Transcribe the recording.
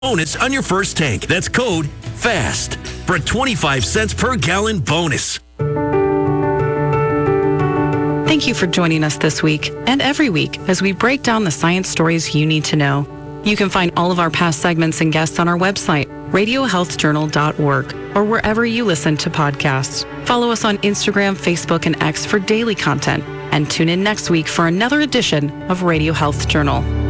bonus on your first tank. That's code FAST for a 25 cents per gallon bonus. Thank you for joining us this week and every week as we break down the science stories you need to know. You can find all of our past segments and guests on our website, radiohealthjournal.org, or wherever you listen to podcasts. Follow us on Instagram, Facebook, and X for daily content, and tune in next week for another edition of Radio Health Journal.